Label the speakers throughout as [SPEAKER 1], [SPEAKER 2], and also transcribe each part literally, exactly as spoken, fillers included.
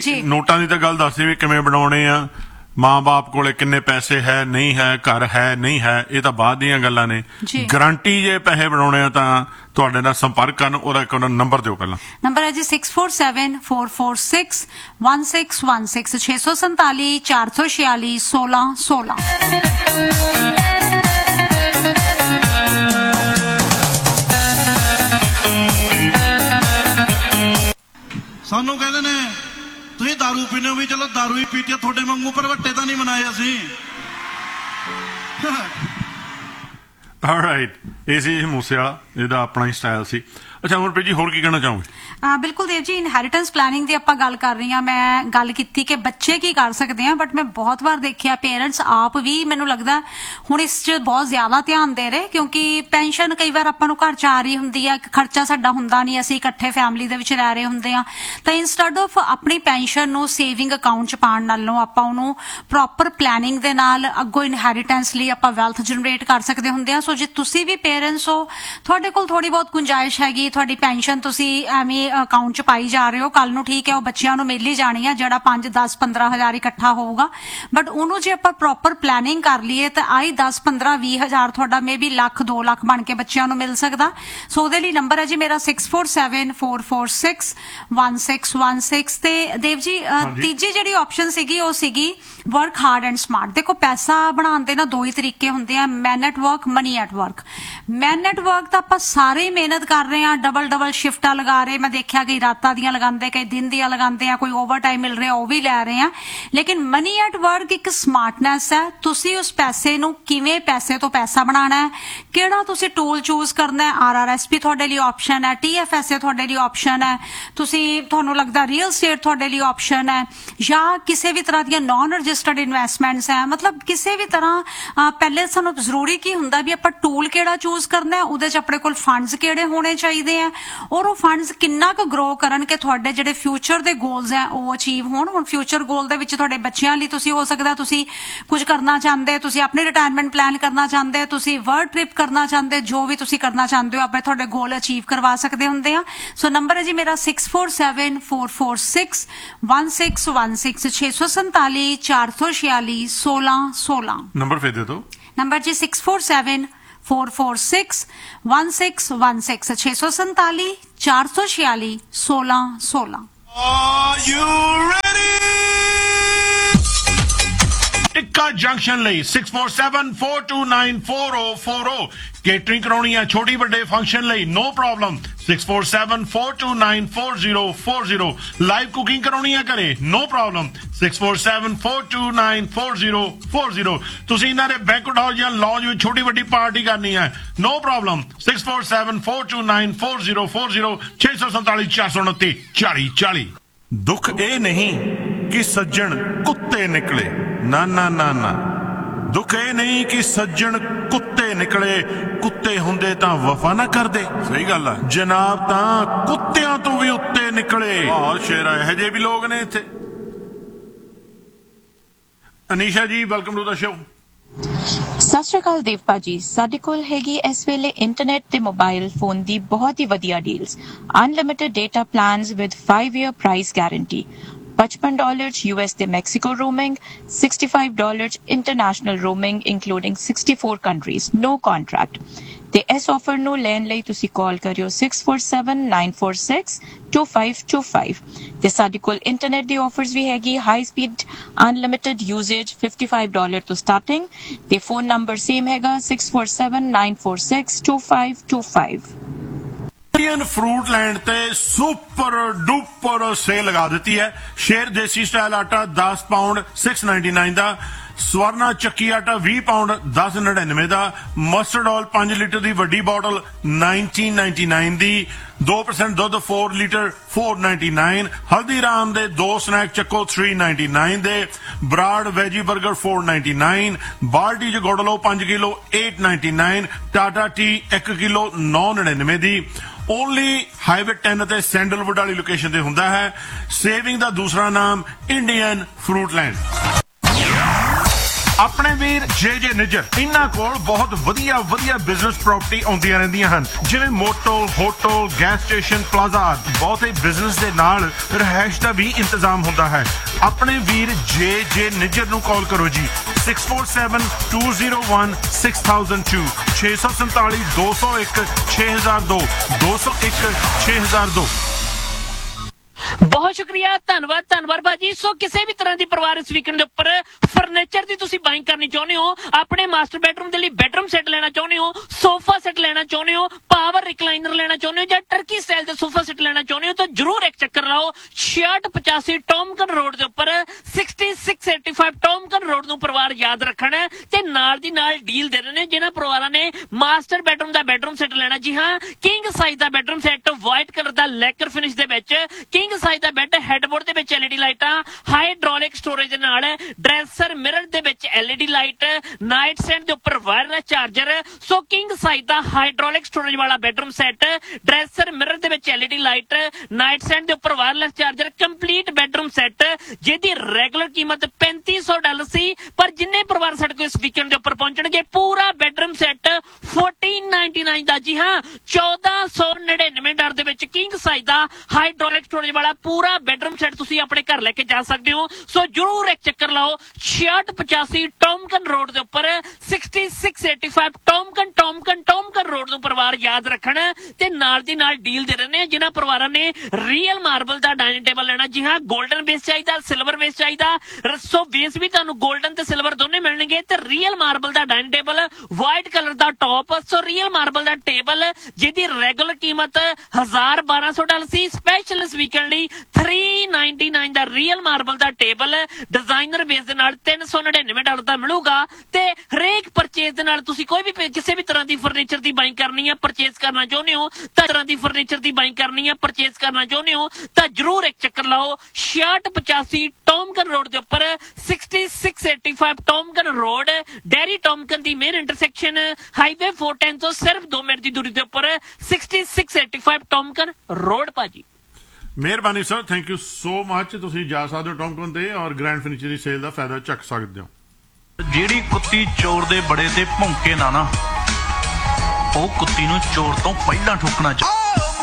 [SPEAKER 1] ਨੋਟਾਂ ਦੀ ਤਾਂ ਗੱਲ ਦੱਸੀ ਵੀ ਕਿਵੇਂ ਬਣਾਉਣੇ ਆ, ਮਾਂ ਬਾਪ ਕੋਲੇ ਕਿੰਨੇ ਪੈਸੇ ਹੈ ਨਹੀਂ ਹੈ, ਘਰ ਹੈ ਨਹੀਂ ਹੈ, ਇਹ ਤਾਂ ਬਾਅਦ ਦੀਆਂ ਗੱਲਾਂ ਨੇ। ਗਰੰਟੀ ਜੇ ਪੈਸੇ ਬਣਾਉਣੇ ਆ ਤਾਂ ਤੁਹਾਡੇ ਨਾਲ ਸੰਪਰਕ ਕਰਨ। ਉਹਦਾ ਇੱਕ ਨੰਬਰ ਦਿਓ ਪਹਿਲਾਂ।
[SPEAKER 2] ਨੰਬਰ ਹੈ G six four seven four four six one six one six ਛੇ ਸੌ ਸੰਤਾਲੀ ਚਾਰ ਸੌ ਛਿਆਲੀ ਸੋਲਾਂ ਸੋਲਾਂ।
[SPEAKER 3] ਸਾਨੂੰ ਕਹਿੰਦੇ ਨੇ ਤੁਸੀਂ ਦਾਰੂ ਪੀਣੇ ਹੋ, ਵੀ ਚਲੋ ਦਾਰੂ ਹੀ ਪੀਤੀ, ਤੁਹਾਡੇ ਵਾਂਗੂ ਭਰਵੱਟੇ ਤਾਂ ਨਹੀਂ ਬਣਾਏ ਅਸੀਂ।
[SPEAKER 1] ਆਲਰਾਈਟ, ਇਹ ਸੀ ਮੂਸੇ ਵਾਲਾ, ਇਹਦਾ ਆਪਣਾ ਹੀ ਸਟਾਈਲ ਸੀ। ਅੱਛਾ ਅਮਰਪ੍ਰੀਤ ਜੀ, ਹੋਰ ਕੀ ਕਹਿਣਾ ਚਾਹੋਗੇ?
[SPEAKER 2] ਬਿਲਕੁਲ ਦੇਵ ਜੀ, ਇਨਹੈਰੀਟੈਂਸ ਪਲੈਨਿੰਗ ਦੀ ਆਪਾਂ ਗੱਲ ਕਰ ਰਹੀ ਹਾਂ। ਮੈਂ ਗੱਲ ਕੀਤੀ ਕਿ ਬੱਚੇ ਕੀ ਕਰ ਸਕਦੇ ਆ, ਬਟ ਮੈਂ ਬਹੁਤ ਵਾਰ ਦੇਖਿਆ ਪੇਰੈਂਟਸ ਆਪ ਵੀ ਮੈਨੂੰ ਲੱਗਦਾ ਹੁਣ ਇਸ 'ਚ ਬਹੁਤ ਜ਼ਿਆਦਾ ਧਿਆਨ ਦੇ ਰਹੇ, ਕਿਉਂਕਿ ਪੈਨਸ਼ਨ ਕਈ ਵਾਰ ਆਪਾਂ ਨੂੰ ਘਰ 'ਚ ਆ ਰਹੀ ਹੁੰਦੀ ਆ, ਖਰਚਾ ਸਾਡਾ ਹੁੰਦਾ ਨਹੀਂ, ਅਸੀਂ ਇਕੱਠੇ ਫੈਮਿਲੀ ਦੇ ਵਿੱਚ ਰਹਿ ਰਹੇ ਹੁੰਦੇ ਆ, ਤਾਂ ਇੰਸਟੈਡ ਆਫ ਆਪਣੀ ਪੈਨਸ਼ਨ ਨੂੰ ਸੇਵਿੰਗ ਅਕਾਊਂਟ 'ਚ ਪਾਉਣ ਨਾਲੋਂ ਆਪਾਂ ਉਹਨੂੰ ਪ੍ਰੋਪਰ ਪਲੈਨਿੰਗ ਦੇ ਨਾਲ ਅੱਗੋਂ ਇਨਹੈਰੀਟੈਂਸ ਲਈ ਆਪਾਂ ਵੈਲਥ ਜਨਰੇਟ ਕਰ ਸਕਦੇ ਹੁੰਦੇ ਆ। ਸੋ ਜੇ ਤੁਸੀਂ ਵੀ ਪੇਰੈਂਟਸ ਹੋ, ਤੁਹਾਡੇ ਕੋਲ ਥੋੜੀ ਬਹੁਤ ਗੁੰਜਾਇਸ਼ ਹੈਗੀ, ਤੁਹਾਡੀ ਪੈਨਸ਼ਨ ਤੁਸੀਂ ਐਵੇਂ ਅਕਾਊਂਟ 'ਚ ਪਾਈ ਜਾ ਰਹੇ ਹੋ, ਕੱਲ ਨੂੰ ਠੀਕ ਹੈ ਉਹ ਬੱਚਿਆਂ ਨੂੰ ਮਿਲ ਹੀ ਜਾਣੀ ਆ, ਜਿਹੜਾ ਪੰਜ ਦਸ ਪੰਦਰਾਂ ਹਜ਼ਾਰ ਇਕੱਠਾ ਹੋਊਗਾ, ਬਟ ਉਹਨੂੰ ਜੇ ਆਪਾਂ ਪ੍ਰੋਪਰ ਪਲੈਨਿੰਗ ਕਰ ਲਈਏ ਤਾਂ ਆਈ ਦਸ ਪੰਦਰਾਂ ਵੀਹ ਹਜ਼ਾਰ ਤੁਹਾਡਾ ਮੇ ਵੀ ਲੱਖ ਦੋ ਲੱਖ ਬਣ ਕੇ ਬੱਚਿਆਂ ਨੂੰ ਮਿਲ ਸਕਦਾ। ਸੋ ਉਹਦੇ ਲਈ ਨੰਬਰ ਹੈ ਜੀ ਮੇਰਾ six four seven four four six one six one six. ਤੇ ਦੇਵ ਜੀ ਤੀਜੀ ਜਿਹੜੀ ਆਪਸ਼ਨ ਸੀਗੀ ਉਹ ਸੀਗੀ ਵਰਕ ਹਾਰਡ ਐਂਡ ਸਮਾਰਟ। ਦੇਖੋ ਪੈਸਾ ਬਣਾਉਣ ਦੇ ਨਾ ਦੋ ਹੀ ਤਰੀਕੇ ਹੁੰਦੇ ਆ, ਮੈਨ at work, money at work. Man at work ਤਾਂ ਆਪਾਂ ਸਾਰੇ ਮਿਹਨਤ ਕਰ ਰਹੇ ਆ, ਡਬਲ ਡਬਲ ਸ਼ਿਫਟਾਂ ਲਗਾ ਰਹੇ, ਮੈਂ ਦੇਖਿਆ ਕਈ ਰਾਤਾਂ ਦੀਆਂ ਲਗਾਉਂਦੇ, ਕਈ ਦਿਨ ਦੀਆਂ ਲਗਾਉਂਦੇ ਆ, ਕੋਈ ਓਵਰ ਟਾਈਮ ਮਿਲ ਰਿਹਾ ਉਹ ਵੀ ਲੈ ਰਹੇ ਆ। ਲੇਕਿਨ ਮਨੀ ਐਟ ਵਰਕ ਇੱਕ ਸਮਾਰਟਨੈਸ ਹੈ, ਤੁਸੀਂ ਉਸ ਪੈਸੇ ਨੂੰ ਕਿਵੇਂ ਪੈਸੇ ਤੋਂ ਪੈਸਾ ਬਣਾਉਣਾ ਹੈ, ਕਿਹੜਾ ਤੁਸੀਂ ਟੂਲ ਚੂਜ਼ ਕਰਨਾ ਹੈ। ਆਰ ਆਰ ਐਸ ਪੀ ਤੁਹਾਡੇ ਲਈ ਆਪਸ਼ਨ ਹੈ, ਟੀ ਐਫ ਐਸ ਏ ਤੁਹਾਡੇ ਲਈ ਆਪਸ਼ਨ ਹੈ, ਤੁਸੀਂ ਤੁਹਾਨੂੰ ਲੱਗਦਾ ਰੀਅਲ ਸਟੇਟ ਤੁਹਾਡੇ ਲਈ ਆਪਸ਼ਨ ਹੈ, ਜਾਂ ਕਿਸੇ ਵੀ ਤਰ੍ਹਾਂ ਦੀਆਂ ਨਾਨ ਰਜਿਸਟਰਡ ਇਨਵੈਸਟਮੈਂਟਸ ਹੈ। ਮਤਲਬ ਕਿਸੇ ਵੀ ਤਰ੍ਹਾਂ ਪਹਿਲੇ ਸਾਨੂੰ ਜ਼ਰੂਰੀ ਕੀ ਹੁੰਦਾ ਵੀ ਆਪਾਂ ਟੂਲ ਕਿਹੜਾ ਚੂਜ਼ ਕਰਨਾ ਹੈ, ਉਹਦੇ 'ਚ ਆਪਣੇ ਕੋਲ ਫੰਡਸ ਕਿਹੜੇ ਹੋਣੇ ਚਾਹੀਦੇ ਆ, ਔਰ ਉਹ ਫੰਡਸ ਕਿੰਨਾ ਕੁ ਗਰੋ ਕਰਨ ਕਿ ਤੁਹਾਡੇ ਜਿਹੜੇ ਫਿਊਚਰ ਦੇ ਗੋਲਸ ਹੈ ਉਹ ਅਚੀਵ ਹੋਣ। ਹੁਣ ਫਿਊਚਰ ਗੋਲ ਦੇ ਵਿੱਚ ਤੁਹਾਡੇ ਬੱਚਿਆਂ ਲਈ ਤੁਸੀਂ ਹੋ ਸਕਦਾ ਤੁਸੀਂ ਕੁਝ ਕਰਨਾ ਚਾਹੁੰਦੇ, ਤੁਸੀਂ ਆਪਣੀ ਰਿਟਾਇਰਮੈਂਟ ਪਲਾਨ ਕਰਨਾ ਚਾਹੁੰਦੇ, ਤੁਸੀਂ ਵਰਲਡ ਟ੍ਰਿਪ ਕਰਨਾ ਚਾਹੁੰਦੇ, ਜੋ ਵੀ ਤੁਸੀਂ ਕਰਨਾ ਚਾਹੁੰਦੇ ਹੋ ਆਪਣੇ ਤੁਹਾਡੇ ਗੋਲ ਅਚੀਵ ਕਰਵਾ ਸਕਦੇ ਹੁੰਦੇ ਆ। ਸੋ ਨੰਬਰ ਹੈ ਜੀ ਮੇਰਾ six four seven four four six one six one six ਛੇ ਸੌ ਸੰਤਾਲੀ ਚਾਰ ਸੌ ਛਿਆਲੀ ਸੋਲਾਂ ਸੋਲਾਂ। ਨੰਬਰ
[SPEAKER 1] ਫਿਰ ਦੇ ਦਿਓ।
[SPEAKER 2] Number G six four seven four four six one six one six छे सौ संताली चार सौ छियाली सोलह सोलह।
[SPEAKER 1] ਟਿੱਕਾ ਜੰਕਸ਼ਨ ਲਈ six four seven four two nine four ਓ ਫੋਰ ਓ। ਕੇਟਰਿੰਗ ਕਰਾਉਣੀ ਆ ਛੋਟੀ ਵੱਡੇ ਫੰਕਸ਼ਨ ਲਈ, no problem, six four seven four two nine four zero four zero. Live cooking ਕਰਾਉਣੀ ਆ ਘਰੇ, no problem, six four seven four two nine four zero four zero. ਤੁਸੀਂ ਇਹਨਾਂ ਦੇ ਬੈਂਕਟ ਹਾਲ ਜਾਂ ਲੌਂਜ ਵਿੱਚ ਛੋਟੀ ਵੱਡੀ ਪਾਰਟੀ ਕਰਨੀ ਹੈ, no problem, six four seven four two nine four zero four zero ਛੇ ਸੌ ਸੰਤਾਲੀ ਚਾਰ ਸੌ ਉਨੱਤੀ ਚਾਲੀ ਚਾਲੀ। ਦੁੱਖ ਇਹ ਨਹੀਂ ਕਿ ਸੱਜਣ ਕੁੱਤੇ ਨਿਕਲੇ, ਨਾ ਨਾ ਨਾ ਨਾ, ਦੁੱਖ ਇਹ ਨਹੀਂ ਕਿ ਸੱਜਣ ਕੁੱਤੇ ਨਿਕਲੇ, ਕੁੱਤੇ ਹੁੰਦੇ ਤਾਂ ਵਫਾ ਨਾ ਕਰਦੇ। ਸਹੀ ਗੱਲ ਆ ਜਨਾਬ, ਤਾਂ ਕੁੱਤਿਆਂ ਤੋਂ ਵੀ ਉੱਤੇ ਨਿਕਲੇ। ਬਹੁਤ ਸ਼ੇਰਾ ਇਹੋ ਜਿਹੇ ਵੀ ਲੋਕ ਨੇ ਇੱਥੇ। ਅਨੀਸ਼ਾ ਜੀ, ਵੈਲਕਮ ਟੂ ਦਾ ਸ਼ੋ।
[SPEAKER 4] ਸਤਿ ਸ਼੍ਰੀ ਅਕਾਲ ਦੇਵ ਭਾਜੀ, ਸਾਡੇ ਕੋਲ ਹੈਗੀ ਇਸ ਵੇਲੇ ਇੰਟਰਨੈਟ ਤੇ ਮੋਬਾਈਲ ਫੋਨ ਦੀ ਬਹੁਤ ਹੀ ਵਧੀਆ deals. Unlimited data plans with five year price guarantee, fifty dollars U S ਤੇ Mexico roaming, sixty-five dollars international roaming including sixty-four countries, no contract। ਤੇ ਇਸ ਆਫਰ ਨੂੰ ਲੈਣ ਲਈ ਤੁਸੀਂ ਕਾਲ ਕਰਿਓ six four seven nine four six to five to five. ਤੇ ਸਾਡੇ ਕੋਲ ਇੰਟਰਨੈਟ ਦੀ ਆਫਰਸ ਵੀ ਹੈਗੀ, high speed unlimited ਯੂਜ਼ੇਜ fifty-five dollars ਤੋਂ ਸਟਾਰਟਿੰਗ। ਤੇ ਫੋਨ ਨੰਬਰ ਸੇਮ ਹੈਗਾ six four seven nine four six to five to five.
[SPEAKER 1] Indian fruit land ਤੇ super duper sale ਲਗਾ ਦਿੱਤੀ ਹੈ। ਸ਼ੇਰ ਦੇਸੀ ਸਟਾਈਲ ਆਟਾ ਦਸ ਪਾਉਂਡ ਸਿਕਸ ਨਾਈਨਟੀ ਨਾਈਨ ਦਾ, ਸਵਰਨਾ ਚੱਕੀ ਆਟਾ ਵੀਹ ਪਾਉਂਡ ਦਸ ਨੜਿਨਵੇਂ ਦਾ, ਮਸਟਰਡ ਆਇਲ ਪੰਜ ਲੀਟਰ ਦੀ ਵੱਡੀ ਬੋਟਲ ਨਾਈਨਟੀਨ ਨਾਈਨਟੀ ਨਾਈਨ ਦੀ, ਦੋ ਪਰਸੈਂਟ ਦੁੱਧ four litre four ninety nine, Haldiram ਦੇ ਦੋ ਸਨੈਕ ਚੱਕੋ ਥ੍ਰੀ ਨਾਈਨਟੀ ਨਾਈਨ ਦੇ, Brar veggie 버ਗਰ four ninety nine, ਬਾਲਟੀ ਚ ਗੁੜ ਲਓ ਪੰਜ kilo eight ninety nine, Tata T ਇੱਕ ਕਿਲੋ ਨੌ ਨੜਿਨਵੇਂ ਦੀ। ਓਨਲੀ ਹਾਈਵੇ ਟੈਨ ਅਤੇ ਸੈਂਡਲਵੁੱਡ ਵਾਲੀ ਲੋਕੇਸ਼ਨ ਤੇ ਹੁੰਦਾ ਹੈ। ਸੇਵਿੰਗ ਦਾ ਦੂਸਰਾ ਨਾਮ ਇੰਡੀਅਨ ਫਰੂਟ ਲੈਂਡ। ਆਪਣੇ ਵੀਰ ਜੇ ਜੇ ਨਿੱਜਰ ਇਹਨਾਂ ਕੋਲ ਬਹੁਤ ਵਧੀਆ ਵਧੀਆ ਬਿਜ਼ਨਸ ਪ੍ਰਾਪਰਟੀ ਆਉਂਦੀਆਂ ਰਹਿੰਦੀਆਂ ਹਨ, ਜਿਵੇਂ motel, hotel, gas station, plaza. ਬਹੁਤੇ ਬਿਜ਼ਨਸ ਦੇ ਨਾਲ ਰਹਿائش ਦਾ ਵੀ ਇੰਤਜ਼ਾਮ ਹੁੰਦਾ ਹੈ। ਆਪਣੇ ਵੀਰ ਜੇ ਜੇ ਨਿੱਜਰ ਨੂੰ ਕਾਲ ਕਰੋ ਜੀ six four seven two zero one six thousand two ਛੇ ਸੌ ਸੰਤਾਲੀ ਦੋ ਸੌ ਇੱਕ ਛੇ ਹਜ਼ਾਰ ਦੋ ਦੋ ਸੌ ਇੱਕ ਛੇ ਹਜ਼ਾਰ ਦੋ।
[SPEAKER 5] ਬਹੁਤ ਸ਼ੁਕਰੀਆ, ਧੰਨਵਾਦ ਧੰਨਵਾਦ ਭਾਜੀ। ਸੋ ਕਿਸੇ ਵੀ ਤਰ੍ਹਾਂ ਦੀ ਪਰਿਵਾਰ ਇਸ ਵੀਕਐਂਡ ਦੇ ਉੱਪਰ ਫਰਨੀਚਰ ਦੀ ਤੁਸੀਂ ਬਾਇੰਗ ਕਰਨੀ ਚਾਹੁੰਦੇ ਹੋ, ਆਪਣੇ ਮਾਸਟਰ ਬੈਡਰੂਮ ਦੇ ਲਈ ਬੈਡਰੂਮ ਸੈੱਟ ਲੈਣਾ ਚਾਹੁੰਦੇ ਹੋ, ਸੋਫਾ ਸੈੱਟ ਲੈਣਾ ਚਾਹੁੰਦੇ ਹੋ, ਪਾਵਰ ਰਿਕਲਾਈਨਰ ਲੈਣਾ ਚਾਹੁੰਦੇ ਹੋ ਜਾਂ ਟਰਕੀ ਸਟਾਈਲ ਦੇ ਸੋਫਾ ਸੈੱਟ ਲੈਣਾ ਚਾਹੁੰਦੇ ਹੋ ਤਾਂ ਜਰੂਰ ਇੱਕ ਚੱਕਰ ਲਾਓ ਛਿਆਹਠ ਪਚਾਸੀ ਟੌਮਕਨ ਰੋਡ ਦੇ ਉੱਪਰ ਛਿਆਸੀ ਪਚਾਸੀ ਟੌਮਕਨ ਰੋਡ ਨੂੰ ਪਰਿਵਾਰ ਯਾਦ ਰੱਖਣਾ ਤੇ ਨਾਲ ਦੀ ਨਾਲ ਡੀਲ ਦੇ ਰਹੇ ਨੇ ਜਿਨ੍ਹਾਂ ਪਰਿਵਾਰਾਂ ਨੇ ਮਾਸਟਰ ਬੈਡਰੂਮ ਦਾ ਬੈਡਰੂਮ ਸੈੱਟ ਲੈਣਾ। ਜੀ ਹਾਂ, ਕਿੰਗ ਸਾਈਜ਼ ਦਾ ਬੈਡਰੂਮ ਸੈੱਟ ਵਾਈਟ ਕਲਰ ਦਾ ਲੈਕਰ ਫਿਨਿਸ਼ ਦੇ ਵਿੱਚ, ਕਿੰਗ ਸਾਈਜ਼ ਦਾ ਬੈੱਡ ਹੈਡਬੋਰਡ ਦੇ ਵਿੱਚ ਐਲਈਡੀ ਲਾਈਟਾਂ, ਹਾਈਡ੍ਰੋਲਿਕ ਸਟੋਰੇਜ ਦੇ ਨਾਲ ਡਰੈਸਰ ਮਿਰਰ ਦੇ ਵਿੱਚ ਐਲਈਡੀ ਲਾਈਟ, ਨਾਈਟ ਸਟੈਂਡ ਦੇ ਉੱਪਰ ਵਾਇਰਲੈਸ ਚਾਰਜਰ। ਸੋ ਕਿੰਗ ਸਾਈਜ਼ ਦਾ ਹਾਈਡ੍ਰੋਲਿਕ ਸਟੋਰੇਜ ਵਾਲਾ ਬੈਡਰੂਮ ਸੈੱਟ, ਡਰੈਸਰ ਮਿਰਰ ਦੇ ਵਿੱਚ ਐਲਈਡੀ ਲਾਈਟ, ਨਾਈਟ ਸਟੈਂਡ ਦੇ ਉੱਪਰ wireless charger, complete bedroom set ਜਿਹਦੀ ਰੈਗੂਲਰ ਕੀਮਤ ਪੈਂਤੀ ਸੌ ਡਾਲਰ ਸੀ, ਪਰ ਜਿੰਨੇ ਪਰਿਵਾਰ ਸਾਡੇ ਕੋਲ ਇਸ ਵੀਕਐਂਡ ਦੇ ਉੱਪਰ ਪਹੁੰਚਣਗੇ ਪੂਰਾ ਬੈਡਰੂਮ ਸੈੱਟ fourteen ninety-nine ਦਾ। ਜੀ ਹਾਂ, ਚੌਦਾਂ ਸੌ ਨੜਿਨਵੇਂ ਡਾਲਰ ਦੇ ਵਿੱਚ ਕਿੰਗ ਸਾਈਜ਼ ਦਾ ਹਾਈਡ੍ਰੋਲਿਕ ਸਟੋਰੇਜ ਵਾਲਾ ਪੂਰਾ ਬੈਡਰੂਮ ਸੈੱਟ ਤੁਸੀਂ ਆਪਣੇ ਘਰ ਲੈ ਕੇ ਜਾ ਸਕਦੇ ਹੋ। ਸੋ ਜਰੂਰ ਇੱਕ ਚੱਕਰ ਲਾਓ ਛਿਆਹਠ ਪਚਾਸੀ ਟੌਮਕਨ ਰੋਡ ਦੇ ਉੱਪਰ ਛਿਆਸੀ ਪਚਾਸੀ ਟੌਮਕਨ ਟੌਮਕਨ ਟੌਮਕਨ ਰੋਡ ਨੂੰ ਪਰਿਵਾਰ ਯਾਦ ਰੱਖਣਾ ਤੇ ਨਾਲ ਦੀ ਨਾਲ ਡੀਲ ਦੇ ਰਹੇ ਨੇ ਜਿਨ੍ਹਾਂ ਪਰਿਵਾਰਾਂ ਨੇ ਰੀਅਲ ਮਾਰਬਲ ਦਾ ਡਾਈਨਿੰਗ ਟੇਬਲ ਲੈਣਾ। ਜੀ ਹਾਂ, 골ਡਨ ਬੇਸ ਚਾਹੀਦਾ, ਸਿਲਵਰ ਬੇਸ ਚਾਹੀਦਾ। ਸੋ ਬੇਸ ਵੀ ਤੁਹਾਨੂੰ 골ਡਨ ਤੇ ਸਿਲਵਰ ਦੋਨੇ ਮਿਲਣਗੇ ਤੇ ਰੀਅਲ ਮਾਰਬਲ ਦਾ ਡਾਈਨਿੰਗ ਟੇਬਲ, ਵਾਈਟ ਕਲਰ ਦਾ ਟੌਪ। ਸੋ ਰੀਅਲ ਮਾਰਬਲ ਦਾ ਟੇਬਲ ਜਿਹਦੀ ਰੈਗੂਲਰ ਕੀਮਤ ਹਜ਼ਾਰ ਬਾਰਾਂ ਸੌ ਡਾਲਰ ਸੀ, ਸਪੈਸ਼ਲ ਇਸ ਵੀਕਐਂਡ ਲਈ three ninety-nine ਦਾ ਰੀਅਲ ਮਾਰਬਲ ਦਾ ਟੇਬਲ ਡਿਜ਼ਾਈਨਰ ਬੇਸ ਦੇ ਨਾਲ ਤਿੰਨ ਸੌ ਨੜਿਨਵੇਂ ਡਾਲਰ ਦਾ ਮਿਲੂਗਾ। ਤੇ ਹਰੇਕ ਪਰਚੇਜ਼ ਦੇ ਨਾਲ ਤੁਸੀਂ ਕੋਈ ਵੀ ਕਿਸੇ ਵੀ ਤਰ੍ਹਾਂ ਦੀ ਫਰਨੀਚਰ ਦੀ ਬਾਇੰਗ ਕਰਨੀ ਹੈ, ਪਰਚੇਜ਼ ਕਰਨਾ ਚਾਹੁੰਦੇ ਹੋ ਤਾਂ ਤਰ੍ਹਾਂ ਦੀ ਫਰਨੀਚਰ ਦੀ ਬਾਇੰਗ ਕਰਨੀ ਹੈ, ਪਰਚੇਜ਼ ਕਰਨਾ ਚਾਹੁੰਦੇ ਹੋ ਤਾਂ ਜਰੂਰ ਇੱਕ ਚੱਕਰ ਲਾਓ ਛਿਆਹਠ ਪਚਾਸੀ ਟੌਮਕਨ ਰੋਡ ਦੇ ਉੱਪਰ ਛਿਆਸੀ ਪਚਾਸੀ ਟੌਮਕਨ ਰੋਡ, ਡੈਰੀ ਟੌਮਕਨ ਦੀ main intersection highway four ten ਤੋਂ ਸਿਰਫ ਦੋ ਮਿੰਟ ਦੀ ਦੂਰੀ ਦੇ ਉੱਪਰ ਛਿਆਸੀ ਪਚਾਸੀ ਟੌਮਕਨ ਰੋਡ। ਭਾਜੀ
[SPEAKER 1] ਮਿਹਰਬਾਨੀ sir, thank you so much. ਤੁਸੀਂ ਜਾ ਸਕਦੇ ਹੋ ਟੌਮਕਨ ਤੇ ਔਰ ਗ੍ਰੈਂਡ ਫਰਨੀਚਰ ਦੀ ਸੇਲ ਦਾ ਫਾਇਦਾ ਚੱਕ ਸਕਦੇ ਹੋ।
[SPEAKER 6] ਜਿਹੜੀ ਕੁੱਤੀ ਚੋਰ ਦੇ ਬੜੇ ਤੇ ਭੌਂਕੇ ਨਾ ਨਾ ਉਹ ਕੁੱਤੀ ਨੂੰ ਚੋਰ ਤੋਂ ਪਹਿਲਾਂ ਠੋਕਣਾ ਚਾਹੀਦਾ।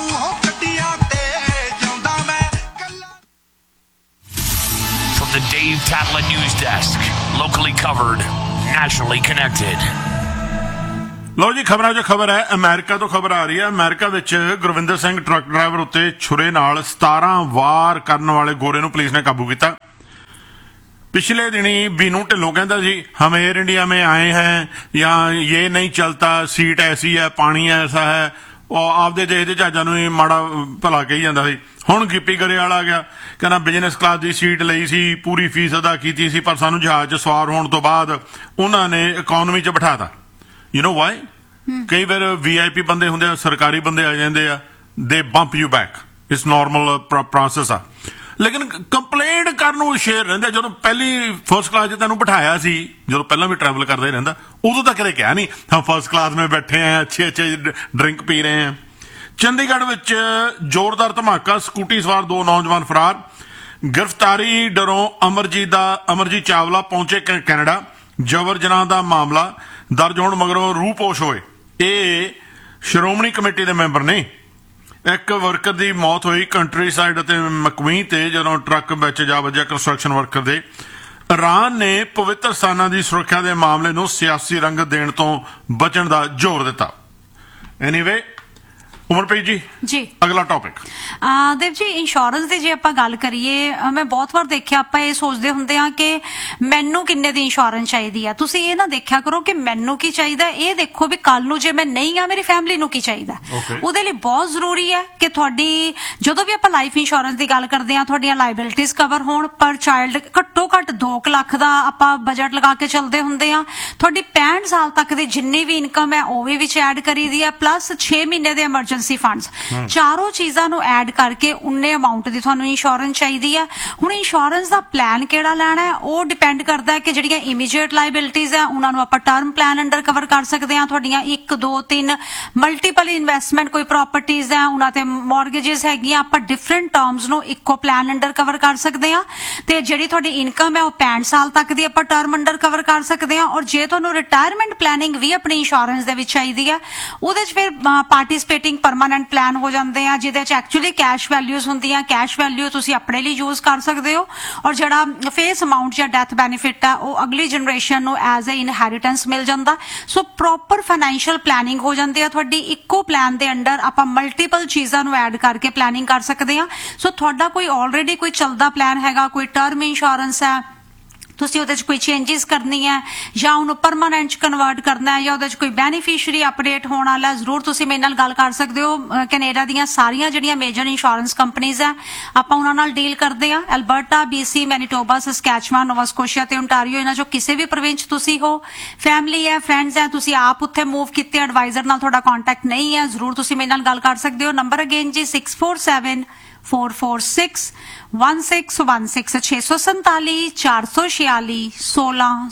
[SPEAKER 7] From the Dave Tatla News Desk, locally covered, nationally connected.
[SPEAKER 1] ਲਓ ਜੀ, ਖਬਰਾਂ 'ਚ ਖਬਰ ਹੈ, ਅਮਰੀਕਾ ਤੋਂ ਖਬਰ ਆ ਰਹੀ ਹੈ। ਅਮਰੀਕਾ ਵਿੱਚ ਗੁਰਵਿੰਦਰ ਸਿੰਘ ਟਰੱਕ ਡਰਾਈਵਰ ਉੱਤੇ ਛੁਰੇ ਨਾਲ ਸਤਾਰਾਂ ਵਾਰ ਕਰਨ ਵਾਲੇ ਗੋਰੇ ਨੂੰ ਪੁਲਿਸ ਨੇ ਕਾਬੂ ਕੀਤਾ। पिछले दिनी बीनू ढिल्लों कहता जी हम एयर इंडिया में आए हैं या ये नहीं चलता, सीट ऐसी है, पानी ऐसा है, और आपदे देश के जहाजा नूं ही माड़ा भला कही जाता सी। हुण गिप्पी गरेवाल आ गया, कहना बिजनेस क्लास की सीट लई सी, पूरी फीस अदा की सी, पर सानूं जहाज च सवार होने तो बाद उन्होंने इकोनॉमी च बिठाता। You know why? कई बार वी आई पी बंदे हुंदे, सरकारी बंदे आ जांदे आ, दे bump you back, it's normal process आ। लेकिन कंप्लेंट करन नूं शेर रहिंदा। जदों पहली फर्स्ट क्लास च तैनूं बिठाया सी, जदों पहला भी ट्रैवल करदा ही रहिंदा, उदों तां कदे कहा नहीं हम फर्स्ट क्लास में बैठे हैं, अच्छे अच्छे ड्रिंक पी रहे हैं। चंडीगढ़ विच जोरदार धमाका, स्कूटी सवार दो नौजवान फरार। गिरफ्तारी डरों अमरजीत दा अमरजीत चावला पहुंचे कैनेडा। जबर जनाह दा मामला दर्ज होण मगरों रूह पोश होए। ये श्रोमणी कमेटी दे मैंबर ने। एक वर्कर की मौत हुई कंट्री साइड ते मकवी ते जदों ट्रक विच जा वज्जिया कंस्ट्रक्शन वर्कर दे। ईरान ने पवित्र स्थानां की सुरक्षा के मामले नूं सियासी रंग देण तो बचण दा जोर दिता। एनीवे उमरप्रीत जी
[SPEAKER 2] जी
[SPEAKER 1] अगला टॉपिक।
[SPEAKER 2] देव जी इंश्योरेंस ਦੀ ਜੇ ਆਪਾਂ ਗੱਲ ਕਰੀਏ, ਮੈਂ ਬਹੁਤ ਵਾਰ ਦੇਖਿਆ ਆਪਾਂ ਇਹ ਸੋਚਦੇ ਹੁੰਦੇ ਆ ਕਿ ਮੈਨੂੰ ਕਿੰਨੇ ਦੀ ਇੰਸ਼ੋਰੈਂਸ ਚਾਹੀਦੀ ਆ। ਤੁਸੀਂ ਇਹ ਨਾ ਦੇਖਿਆ ਕਰੋ ਕਿ ਮੈਨੂੰ ਕੀ ਚਾਹੀਦਾ, ਇਹ ਦੇਖੋ ਵੀ ਕੱਲ ਨੂੰ ਜੇ ਮੈਂ ਨਹੀਂ ਆ ਮੇਰੀ ਫੈਮਿਲੀ ਨੂੰ ਕੀ ਚਾਹੀਦਾ। ਉਹਦੇ ਲਈ ਬਹੁਤ ਜ਼ਰੂਰੀ ਹੈ ਕਿ ਤੁਹਾਡੀ ਜਦੋਂ ਵੀ ਆਪਾਂ ਲਾਈਫ ਇੰਸ਼ੋਰੈਂਸ ਦੀ ਗੱਲ ਕਰਦੇ ਆ ਤੁਹਾਡੀਆਂ ਲਾਇਬਿਲਿਟੀਜ਼ ਕਵਰ ਹੋਣ। ਪਰ ਚਾਈਲਡ ਘੱਟੋ ਘੱਟ ਦੋ ਲੱਖ ਦਾ ਆਪਾਂ ਬਜਟ ਲਗਾ ਕੇ ਚੱਲਦੇ ਹੁੰਦੇ ਆ। ਤੁਹਾਡੀ ਪੈਂਹਠ ਸਾਲ ਤੱਕ ਦੀ ਜਿੰਨੀ ਵੀ ਇਨਕਮ ਹੈ ਉਹ ਵੀ ਵਿੱਚ ਐਡ ਕਰੀਦੀ ਆ, ਪਲੱਸ ਛੇ ਮਹੀਨੇ ਦੇ ਐਮਰਜੈਂਸੀ ਐਮਰਜੈਂਸੀ ਫੰਡਸ, ਚਾਰੋਂ ਚੀਜ਼ਾਂ ਨੂੰ ਐਡ ਕਰਕੇ ਉਨੇ ਅਮਾਉਂਟ ਦੀ ਤੁਹਾਨੂੰ ਇੰਸ਼ੋਰੈਂਸ ਚਾਹੀਦੀ ਹੈ। ਹੁਣ ਇੰਸ਼ੋਰੈਂਸ ਦਾ ਪਲਾਨ ਕਿਹੜਾ ਲੈਣਾ ਹੈ ਉਹ ਡਿਪੈਂਡ ਕਰਦਾ ਹੈ ਕਿ ਜਿਹੜੀਆਂ ਇਮੀਡੀਏਟ ਲਾਇਬਿਲਿਟੀਜ਼ ਹੈ ਉਹਨਾਂ ਨੂੰ ਆਪਾਂ ਟਰਮ ਪਲਾਨ ਅੰਡਰ ਕਵਰ ਕਰ ਸਕਦੇ ਹਾਂ। ਤੁਹਾਡੀਆਂ ਇੱਕ ਦੋ ਤਿੰਨ ਮਲਟੀਪਲ ਇਨਵੈਸਟਮੈਂਟ ਕੋਈ ਪ੍ਰਾਪਰਟੀਜ਼ ਹੈ ਉਹਨਾਂ ਤੇ ਮੌਰਗੇजेस ਹੈਗੀਆਂ, ਆਪਾਂ ਡਿਫਰੈਂਟ ਟਰਮਸ ਨੂੰ ਇੱਕੋ ਪਲਾਨ ਅੰਡਰ ਕਵਰ ਕਰ ਸਕਦੇ ਹਾਂ। ਤੇ ਜਿਹੜੀ ਤੁਹਾਡੀ ਇਨਕਮ ਹੈ ਉਹ ਪੈਂਹਠ ਸਾਲ ਤੱਕ ਦੀ ਆਪਾਂ ਟਰਮ ਅੰਡਰ ਕਵਰ ਕਰ ਸਕਦੇ ਹਾਂ। ਔਰ ਜੇ ਤੁਹਾਨੂੰ ਰਿਟਾਇਰਮੈਂਟ ਪਲੈਨਿੰਗ ਵੀ ਆਪਣੀ ਇੰਸ਼ੋਰੈਂਸ ਦੇ ਵਿੱਚ ਚਾਹੀਦੀ ਹੈ ਉਹਦੇ ਚ ਫਿਰ ਪਾਰਟਿਸਿਪੇਟਿੰਗ ਪਰਮਾਨੈਂਟ ਪਲਾਨ ਹੋ ਜਾਂਦੇ ਆ ਜਿਹਦੇ ਚ ਐਕਚੁਅਲੀ ਕੈਸ਼ ਵੈਲਿਊਜ਼ ਹੁੰਦੀਆਂ। ਕੈਸ਼ ਵੈਲਿਊ ਤੁਸੀਂ ਆਪਣੇ ਲਈ ਯੂਜ਼ ਕਰ ਸਕਦੇ ਹੋ ਔਰ ਜਿਹੜਾ ਫੇਸ ਅਮਾਉਂਟ ਜਾਂ ਡੈਥ ਬੈਨੀਫਿਟ ਹੈ ਉਹ ਅਗਲੀ ਜਨਰੇਸ਼ਨ ਨੂੰ ਐਜ਼ ਅ ਇਨਹੈਰੀਟੈਂਸ ਮਿਲ ਜਾਂਦਾ। ਸੋ ਪ੍ਰੋਪਰ ਫਾਈਨੈਂਸ਼ੀਅਲ ਪਲੈਨਿੰਗ ਹੋ ਜਾਂਦੀ ਹੈ ਤੁਹਾਡੀ। ਇੱਕੋ ਪਲਾਨ ਦੇ ਅੰਡਰ ਆਪਾਂ ਮਲਟੀਪਲ ਚੀਜ਼ਾਂ ਨੂੰ ਐਡ ਕਰਕੇ ਪਲੈਨਿੰਗ ਕਰ ਸਕਦੇ ਹਾਂ। ਸੋ ਤੁਹਾਡਾ ਕੋਈ ਆਲਰੇਡੀ ਕੋਈ ਚੱਲਦਾ ਪਲਾਨ ਹੈਗਾ, ਕੋਈ ਟਰਮ ਇੰਸ਼ੋਰੈਂਸ ਹੈ, ਤੁਸੀਂ ਉਹਦੇ 'ਚ ਕੋਈ ਚੇਂਜਸ ਕਰਨੀ ਹੈ ਜਾਂ ਉਹਨੂੰ ਪਰਮਾਨੈਂਟ 'ਚ ਕਨਵਰਟ ਕਰਨਾ ਹੈ ਜਾਂ ਉਹਦੇ 'ਚ ਕੋਈ ਬੈਨੀਫੀਸ਼ਰੀ ਅਪਡੇਟ ਹੋਣ ਵਾਲਾ, ਜ਼ਰੂਰ ਤੁਸੀਂ ਮੇਰੇ ਨਾਲ ਗੱਲ ਕਰ ਸਕਦੇ ਹੋ। ਕੈਨੇਡਾ ਦੀਆਂ ਸਾਰੀਆਂ ਜਿਹੜੀਆਂ ਮੇਜਰ ਇੰਸ਼ੋਰੈਂਸ ਕੰਪਨੀਆਂ ਹੈ ਆਪਾਂ ਉਹਨਾਂ ਨਾਲ ਡੀਲ ਕਰਦੇ ਹਾਂ। ਐਲਬਰਟਾ, ਬੀਸੀ, ਮੈਨੀਟੋਬਾ, ਸਸਕੈਚੁਆਨ, ਨੋਵਾ ਸਕੋਸ਼ੀਆ ਤੇ ਓਨਟਾਰੀਓ, ਇਹਨਾਂ 'ਚੋਂ ਕਿਸੇ ਵੀ ਪ੍ਰੋਵਿੰਸ ਤੁਸੀਂ ਹੋ, ਫੈਮਿਲੀ ਹੈ, ਫਰੈਂਡਸ ਹੈ, ਤੁਸੀਂ ਆਪ ਉੱਥੇ ਮੂਵ ਕੀਤੇ, ਐਡਵਾਈਜ਼ਰ ਨਾਲ ਤੁਹਾਡਾ ਕੰਟੈਕਟ ਨਹੀਂ ਹੈ, ਜ਼ਰੂਰ ਤੁਸੀਂ ਮੇਰੇ ਨਾਲ ਗੱਲ ਕਰ ਸਕਦੇ ਹੋ। Number again G six four seven four four six one six one six छे सौ संताली चार सौ छियाली सोलह